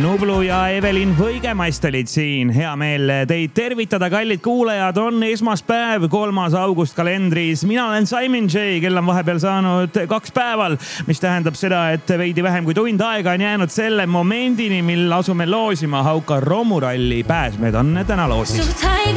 Nublu ja Evelin Võigemast olid siin. Hea meel teid tervitada, kallid kuulajad. On esmaspäev, 3. august kalendris. Mina olen Simon J. Kell on vahepeal saanud 2 päeval, mis tähendab seda, et veidi vähem kui tund aega on jäänud selle momendini, mil asume loosima Hauka romuralli pääsmed on täna loosis.